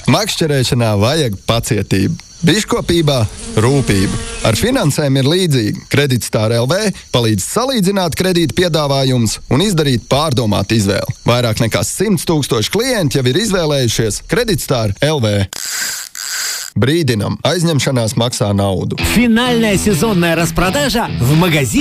Makšķerēšanā vajag pacietību, biškopībā rūpību. Ar finansēm ir līdzīgi. Kreditstar LV palīdz salīdzināt kredīta piedāvājumus un izdarīt pārdomātu izvēli. Vairāk nekā 100 000 klienti jau ir izvēlējušies Kreditstar LV. Бридинам. Aizņemšanās maksā naudu. Финальная сезонная распродажа в магазине